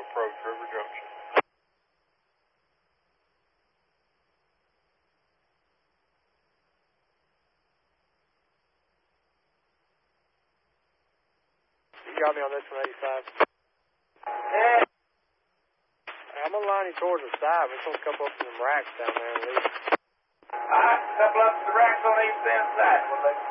approach River Junction. You got me on this 185. Yeah. I'm gonna line you towards the side. We're supposed to couple up some racks down there and leave. Alright, couple up to the racks on the east end side. We'll let you